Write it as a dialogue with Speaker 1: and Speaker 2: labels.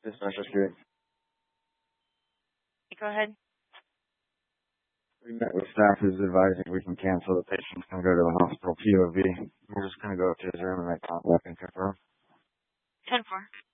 Speaker 1: Dispatcher Street.
Speaker 2: Go ahead.
Speaker 1: We met with staff who's advising we can cancel. The patient's going to go to the hospital POV. We're just going to go up to his room and make contact and confirm.
Speaker 2: 10-4.